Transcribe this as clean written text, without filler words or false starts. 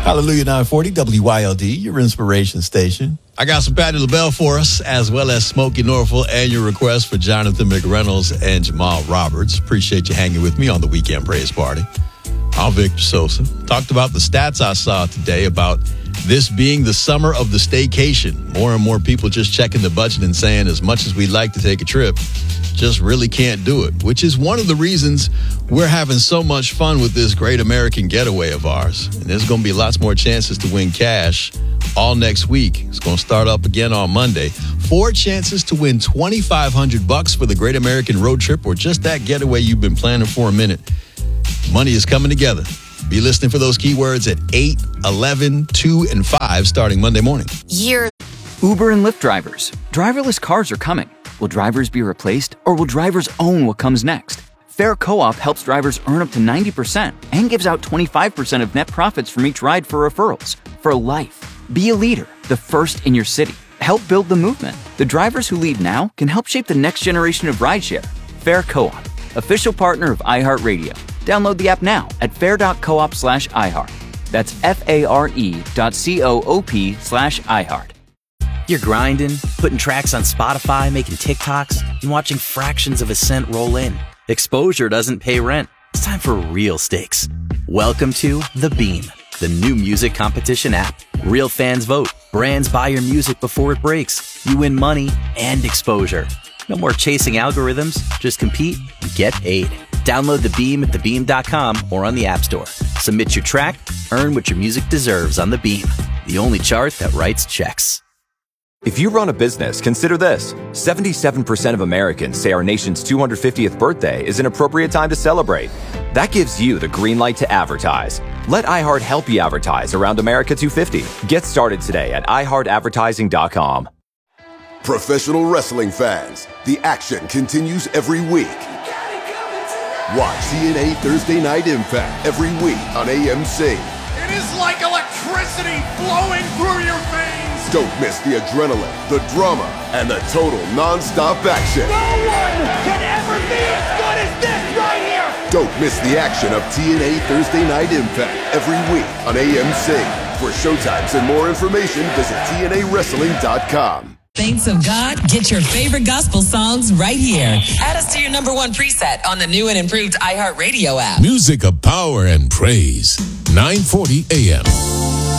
Hallelujah 940 WYLD, your inspiration station. I got some Patti LaBelle for us, as well as Smokey Norfolk and your request for Jonathan McReynolds and Jamal Roberts. Appreciate you hanging with me on the Weekend Praise Party. I'm Victor Sosa. Talked about the stats I saw today about this being the summer of the staycation. More and more people just checking the budget and saying, as much as we'd like to take a trip, just really can't do it, which is one of the reasons we're having so much fun with this great American getaway of ours. And there's going to be lots more chances to win cash all next week. It's going to start up again on Monday. 4 chances to win $2,500 for the Great American Road Trip, or just that getaway you've been planning for a minute. Money is coming together. Be listening for those keywords at 8, 11, 2, and 5 starting Monday morning. Uber and Lyft drivers. Driverless cars are coming. Will drivers be replaced, or will drivers own what comes next? Fair Co-op helps drivers earn up to 90% and gives out 25% of net profits from each ride for referrals. For life. Be a leader, the first in your city. Help build the movement. The drivers who lead now can help shape the next generation of rideshare. Fair Co-op, official partner of iHeartRadio. Download the app now at fair.coop/iHeart. That's FARE.coop/iHeart. You're grinding, putting tracks on Spotify, making TikToks, and watching fractions of a cent roll in. Exposure doesn't pay rent. It's time for real stakes. Welcome to The Beam, the new music competition app. Real fans vote. Brands buy your music before it breaks. You win money and exposure. No more chasing algorithms. Just compete and get paid. Download The Beam at thebeam.com or on the App Store. Submit your track, earn what your music deserves on The Beam, the only chart that writes checks. If you run a business, consider this. 77% of Americans say our nation's 250th birthday is an appropriate time to celebrate. That gives you the green light to advertise. Let iHeart help you advertise around America 250. Get started today at iHeartAdvertising.com. Professional wrestling fans, the action continues every week. Watch TNA Thursday Night Impact every week on AMC. It is like electricity flowing through your veins. Don't miss the adrenaline, the drama, and the total non-stop action. No one can ever be as good as this right here. Don't miss the action of TNA Thursday Night Impact every week on AMC. For showtimes and more information, visit TNAWrestling.com. Thanks of God, get your favorite gospel songs right here. Add us to your #1 preset on the new and improved iHeartRadio app. Music of power and praise. 940 AM.